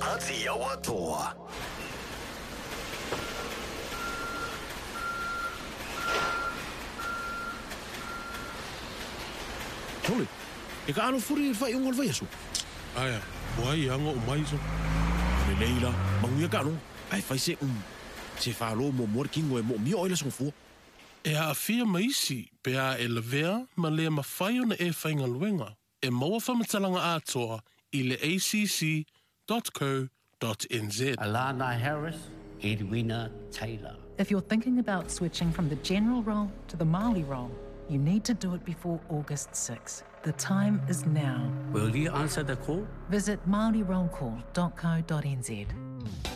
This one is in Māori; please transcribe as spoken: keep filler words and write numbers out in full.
Ati awatoa. Tole, e ka ano furi fai ungol vai asu. Aya, wai anga o mai so. Le leila, manguia ka no. Ai fai se um. Se fa lo mo mor kingo e mo mio ila song fu. E a fia maisi, pe a e levea, ma le mawhai ona e whainga luenga. E maua whamatalanga atoa i le a c c dot co dot n z. Alana Harris, Edwina Taylor. If you're thinking about switching from the general role to the Māori role, you need to do it before August sixth. The time is now. Will you answer the call? Visit maori roll call dot co dot n z.